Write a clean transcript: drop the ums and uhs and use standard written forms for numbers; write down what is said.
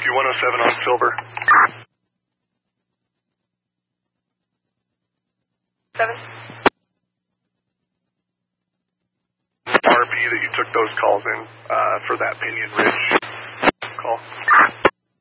issue 107 on Silver. 7. RP that you took those calls in for that Pinion Ridge call.